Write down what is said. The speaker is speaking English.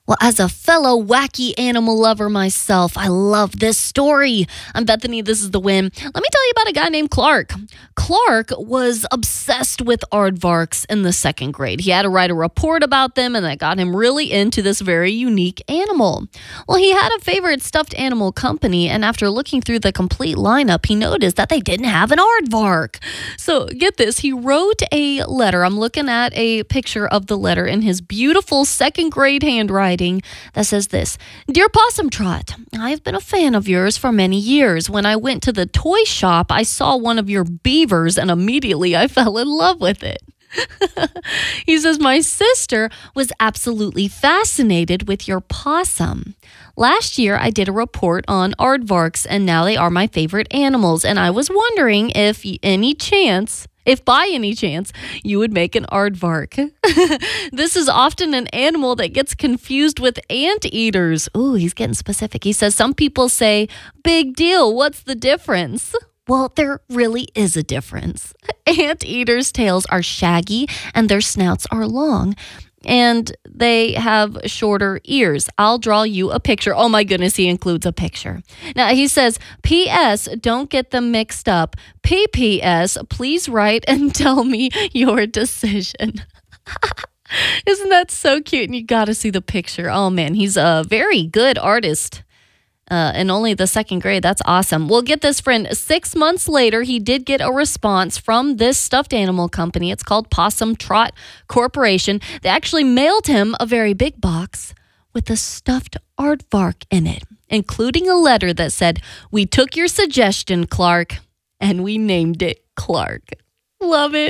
Well, as a fellow wacky animal lover myself, I love this story. I'm Bethany. This is The Win. Let me tell you about a guy named Clark. Clark was obsessed with aardvarks in the second grade. He had to write a report about them, and that got him really into this very unique animal. Well, he had a favorite stuffed animal company, and after looking through the complete lineup, he noticed that they didn't have an aardvark. So get this, he wrote a letter. I'm looking at a picture of the letter in his beautiful second grade handwriting that says this: "Dear Possum Trot, I've been a fan of yours for many years. When I went to the toy shop, I saw one of your beavers and immediately I fell in love with it." He says, "My sister was absolutely fascinated with your possum. Last year, I did a report on aardvarks, and now they are my favorite animals. And I was wondering if by any chance, you would make an aardvark." This is often an animal that gets confused with anteaters. Ooh, he's getting specific. He says, "Some people say, 'Big deal, what's the difference?' Well, there really is a difference. Anteaters' tails are shaggy and their snouts are long, and they have shorter ears. I'll draw you a picture." Oh my goodness, he includes a picture. Now he says, "P.S. Don't get them mixed up. P.P.S. Please write and tell me your decision." Isn't that so cute? And you got to see the picture. Oh man, he's a very good artist. In only the second grade. That's awesome. Well, get this, friend. 6 months later, he did get a response from this stuffed animal company. It's called Possum Trot Corporation. They actually mailed him a very big box with a stuffed aardvark in it, including a letter that said, "We took your suggestion, Clark, and we named it Clark." Love it.